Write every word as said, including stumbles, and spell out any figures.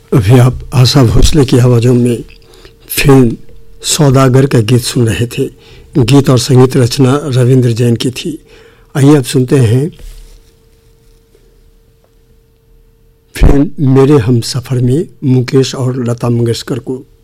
अभी आप आशा भोसले की आवाज़ों में फिल्म सौदागर का गीत सुन रहे थे। गीत और संगीत रचना रविंद्र जैन की थी। आइए अब सुनते हैं फिल्म मेरे हम सफ़र में मुकेश और लता मंगेशकर को।